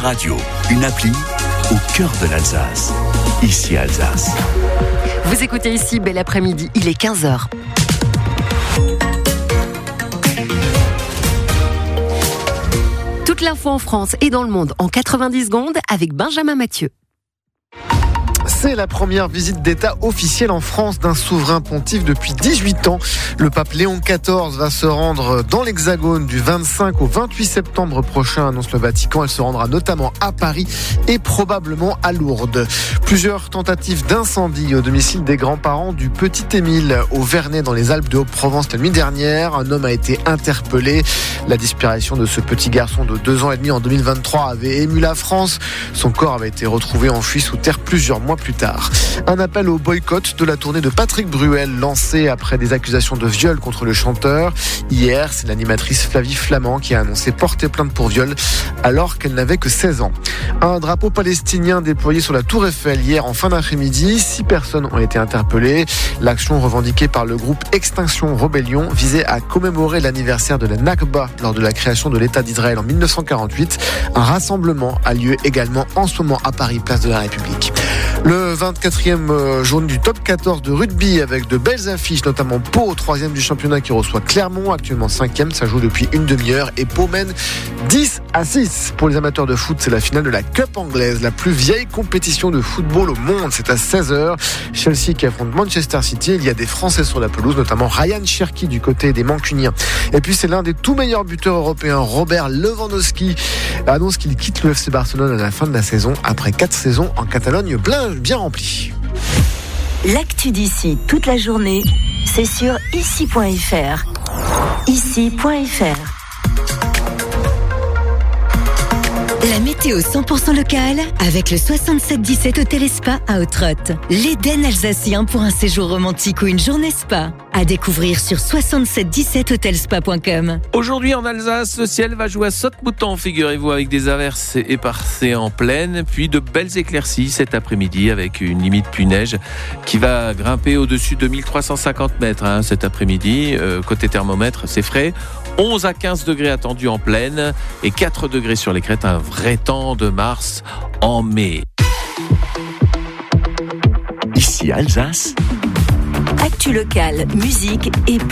Radio, une appli au cœur de l'Alsace. Ici Alsace. Vous écoutez ici, bel après-midi, il est 15h. Toute l'info en France et dans le monde en 90 secondes avec Benjamin Mathieu. C'est la première visite d'État officielle en France d'un souverain pontife depuis 18 ans. Le pape Léon XIV va se rendre dans l'Hexagone du 25 au 28 septembre prochain, annonce le Vatican. Elle se rendra notamment à Paris et probablement à Lourdes. Plusieurs tentatives d'incendie au domicile des grands-parents du petit Émile au Vernet dans les Alpes de Haute-Provence la nuit dernière. Un homme a été interpellé. La disparition de ce petit garçon de 2 ans et demi en 2023 avait ému la France. Son corps avait été retrouvé enfoui sous terre plusieurs mois plus tard. Un appel au boycott de la tournée de Patrick Bruel lancé après des accusations de viol contre le chanteur. Hier, c'est l'animatrice Flavie Flament qui a annoncé porter plainte pour viol alors qu'elle n'avait que 16 ans. Un drapeau palestinien déployé sur la Tour Eiffel hier en fin d'après-midi. 6 personnes ont été interpellées. L'action revendiquée par le groupe Extinction Rebellion visait à commémorer l'anniversaire de la Nakba lors de la création de l'État d'Israël en 1948. Un rassemblement a lieu également en ce moment à Paris, place de la République. Le 24e jaune du top 14 de rugby avec de belles affiches, notamment Pau, 3e du championnat qui reçoit Clermont, actuellement 5e, ça joue depuis une demi-heure et Pau mène 10-6. Pour les amateurs de foot, c'est la finale de la Cup anglaise, la plus vieille compétition de football au monde. C'est à 16h. Chelsea qui affronte Manchester City. Il y a des Français sur la pelouse, notamment Ryan Cherki du côté des Mancuniens. Et puis c'est l'un des tout meilleurs buteurs européens, Robert Lewandowski, annonce qu'il quitte le FC Barcelone à la fin de la saison après 4 saisons en Catalogne bien remplie. L'actu d'ici toute la journée, c'est sur ici.fr. Ici.fr. La météo 100% locale avec le 6717 Hôtel et Spa à Outrotte. L'Éden alsacien pour un séjour romantique ou une journée spa. À découvrir sur 6717hotelspa.com. Aujourd'hui en Alsace, le ciel va jouer à saute-mouton, figurez-vous, avec des averses éparses en plaine, puis de belles éclaircies cet après-midi avec une limite pluie-neige qui va grimper au-dessus de 1350 mètres cet après-midi. Côté thermomètre, c'est frais. 11 à 15 degrés attendus en plaine et 4 degrés sur les crêtes, un vrai temps de mars en mai. Ici Alsace. Actu locale, musique et